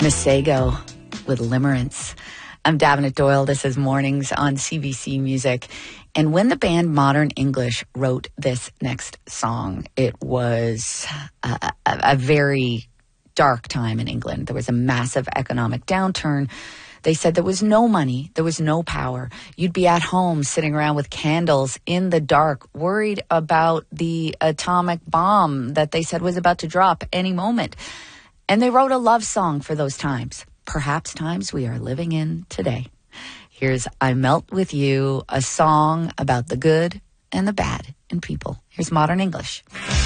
Masego with Limerence. I'm Davenant Doyle. This is Mornings on CBC Music. And when the band Modern English wrote this next song, it was a very dark time in England. There was a massive economic downturn. They said there was no money, there was no power. You'd be at home sitting around with candles in the dark, worried about the atomic bomb that they said was about to drop any moment. And they wrote a love song for those times, perhaps times we are living in today. Here's I Melt With You, a song about the good and the bad in people. Here's Modern English.